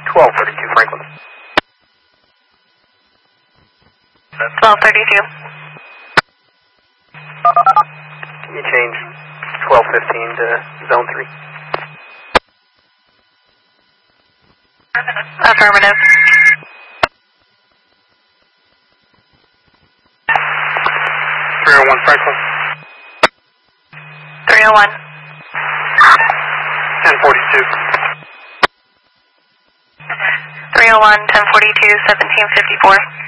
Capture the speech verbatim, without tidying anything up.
twelve thirty-two Franklin. twelve thirty-two. Can you change twelve fifteen to zone three? Affirmative. three oh one Franklin. three oh one. ten forty-two. three oh one, ten forty-two, seventeen fifty-four.